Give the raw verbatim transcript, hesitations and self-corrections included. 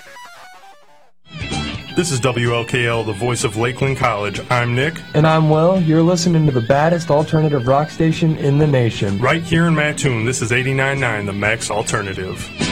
This is W L K L, the voice of Lakeland College. I'm Nick. And I'm Will. You're listening to the baddest alternative rock station in the nation. Right here in Mattoon, this is eighty-nine point nine, the Max Alternative.